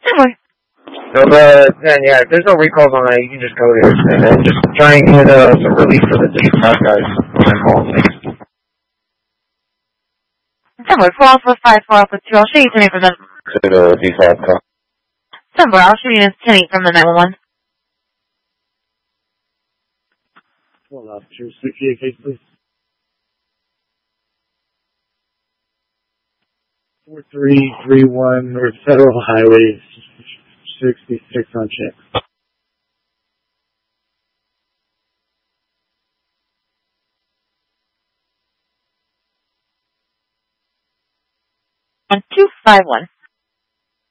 Anyway. So, then, yeah, if there's no recalls on that, you can just go there and then just try and get some relief for the district house guys when I call them. Denver, 454 Alpha 2, I'll show you 10 from the... To the default call. Denver, I'll show you 10 from the 911. Hold up, 268 case, please. 4331 North Federal Highway 66 on check. On 251.